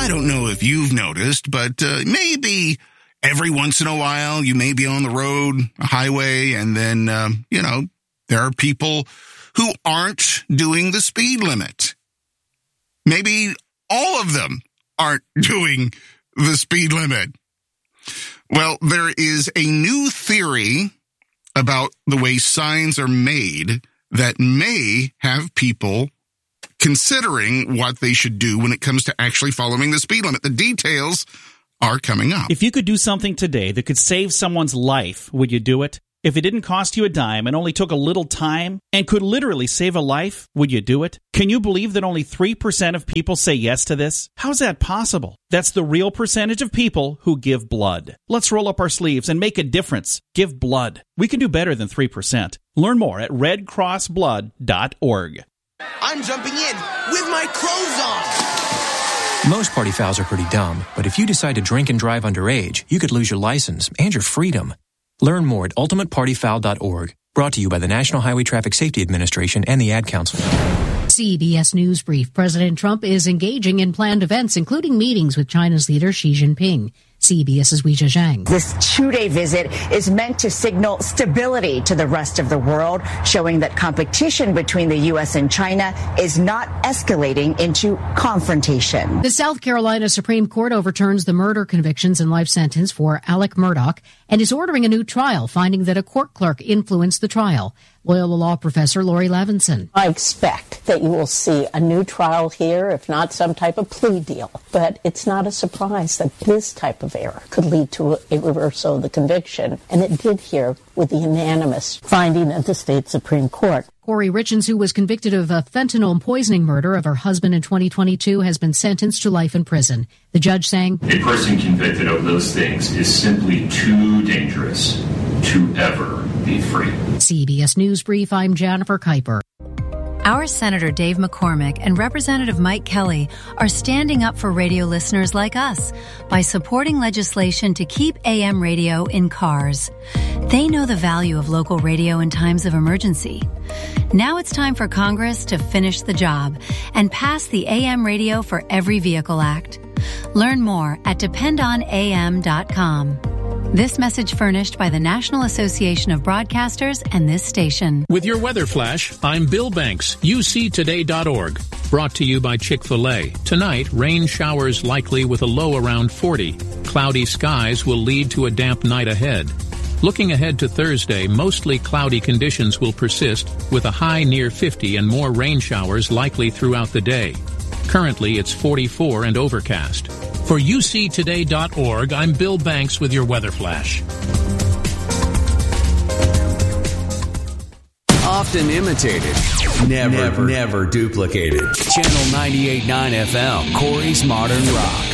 I don't know if you've noticed, but maybe every once in a while you may be on the road, a highway, and then, there are people who aren't doing the speed limit. Maybe all of them aren't doing the speed limit. Well, there is a new theory about the way signs are made that may have people considering what they should do when it comes to actually following the speed limit. The details are coming up. If you could do something today that could save someone's life, would you do it? If it didn't cost you a dime and only took a little time and could literally save a life, would you do it? Can you believe that only 3% of people say yes to this? How's that possible? That's the real percentage of people who give blood. Let's roll up our sleeves and make a difference. Give blood. We can do better than 3%. Learn more at redcrossblood.org. I'm jumping in with my clothes on. Most party fouls are pretty dumb, but if you decide to drink and drive underage, you could lose your license and your freedom. Learn more at ultimatepartyfoul.org. Brought to you by the National Highway Traffic Safety Administration and the Ad Council. CBS News Brief. President Trump is engaging in planned events, including meetings with China's leader Xi Jinping. CBS's Weijia Zhang. This two-day visit is meant to signal stability to the rest of the world, showing that competition between the U.S. and China is not escalating into confrontation. The South Carolina Supreme Court overturns the murder convictions and life sentence for Alec Murdaugh and is ordering a new trial, finding that a court clerk influenced the trial. Loyola Law Professor Lori Levinson. I expect that you will see a new trial here, if not some type of plea deal. But it's not a surprise that this type of error could lead to a reversal of the conviction. And it did here with the unanimous finding of the state Supreme Court. Corey Richens, who was convicted of a fentanyl poisoning murder of her husband in 2022, has been sentenced to life in prison. The judge saying, a person convicted of those things is simply too dangerous to ever be free. CBS News Brief, I'm Jennifer Kuiper. Our Senator Dave McCormick and Representative Mike Kelly are standing up for radio listeners like us by supporting legislation to keep AM radio in cars. They know the value of local radio in times of emergency. Now it's time for Congress to finish the job and pass the AM Radio for Every Vehicle Act. Learn more at dependonam.com. This message furnished by the National Association of Broadcasters and this station. With your weather flash, I'm Bill Banks, uctoday.org. Brought to you by Chick-fil-A. Tonight, rain showers likely with a low around 40. Cloudy skies will lead to a damp night ahead. Looking ahead to Thursday, mostly cloudy conditions will persist with a high near 50 and more rain showers likely throughout the day. Currently, it's 44 and overcast. For uctoday.org, I'm Bill Banks with your weather flash. Often imitated, never duplicated. Channel 98.9 FM, Corey's Modern Rock.